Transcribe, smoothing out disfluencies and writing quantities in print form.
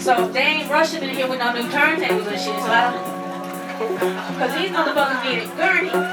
So they ain't rushing in here with no new turntables and shit. So I don't. Cause these motherfuckers need a gurney.